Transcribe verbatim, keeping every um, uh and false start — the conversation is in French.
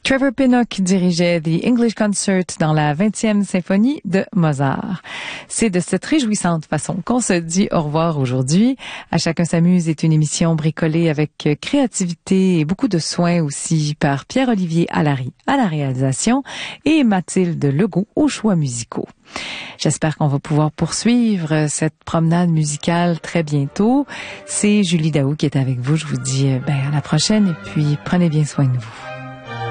Trevor Pinnock dirigeait The English Concert dans la vingtième symphonie de Mozart. C'est de cette réjouissante façon qu'on se dit au revoir aujourd'hui. À chacun s'amuse est une émission bricolée avec créativité et beaucoup de soin aussi par Pierre-Olivier Allary à la réalisation et Mathilde Legault aux choix musicaux. J'espère qu'on va pouvoir poursuivre cette promenade musicale très bientôt. C'est Julie Daou qui est avec vous. Je vous dis ben, à la prochaine et puis prenez bien soin de vous.